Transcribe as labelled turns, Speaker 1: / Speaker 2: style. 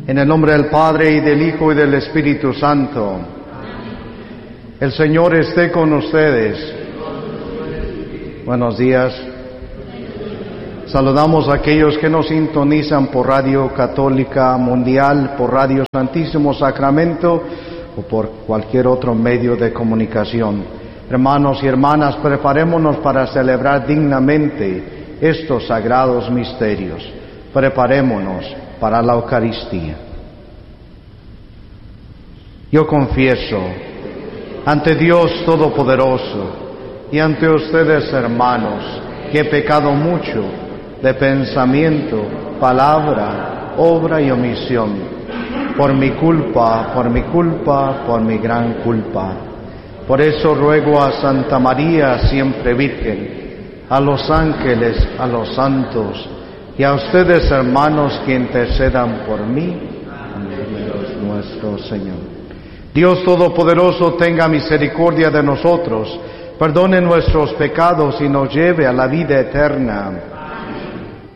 Speaker 1: En el nombre del Padre, y del Hijo, y del Espíritu Santo. El Señor esté con ustedes. Buenos días. Saludamos a aquellos que nos sintonizan por Radio Católica Mundial, por Radio Santísimo Sacramento o por cualquier otro medio de comunicación. Hermanos y hermanas, preparémonos para celebrar dignamente estos sagrados misterios. Preparémonos para la Eucaristía. Yo confieso ante Dios Todopoderoso y ante ustedes, hermanos, que he pecado mucho de pensamiento, palabra, obra y omisión, por mi culpa, por mi gran culpa. Por eso ruego a Santa María, siempre Virgen, a los ángeles, a los santos, y a ustedes, hermanos, que intercedan por mí, ante Dios nuestro Señor. Dios Todopoderoso tenga misericordia de nosotros, perdone nuestros pecados y nos lleve a la vida eterna.